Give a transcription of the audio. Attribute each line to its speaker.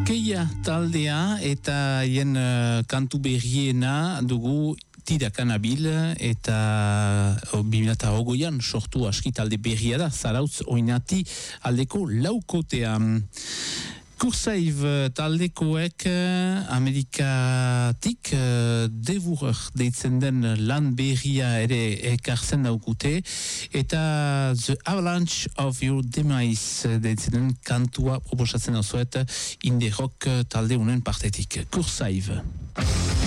Speaker 1: Keia taldea eta hien kantu berriena dugu Tirakan abil eta 2008an sortu aski talde berria da, Zarautz Oinati aldeko laukotea. Kursaiv taldekoek Amerikatik Devourer deitzen den lan berria ere ekartzen daukute eta The Avalanche of Your Demise deitzen den kantua proposatzen dauzuet indie rock talde unen partetik. Kursaiv.